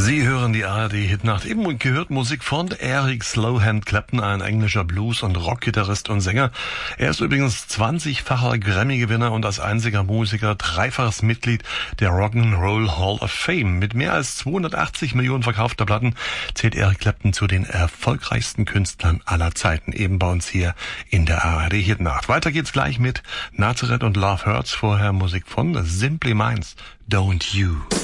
Sie hören die ARD-Hitnacht. Eben gehört Musik von Eric Slowhand Clapton, ein englischer Blues- und Rockgitarrist und Sänger. Er ist übrigens 20-facher Grammy-Gewinner und als einziger Musiker dreifaches Mitglied der Rock'n'Roll Hall of Fame. Mit mehr als 280 Millionen verkaufter Platten zählt Eric Clapton zu den erfolgreichsten Künstlern aller Zeiten. Eben bei uns hier in der ARD-Hitnacht. Weiter geht's gleich mit Nazareth und Love Hurts. Vorher Musik von Simply Minds, Don't You.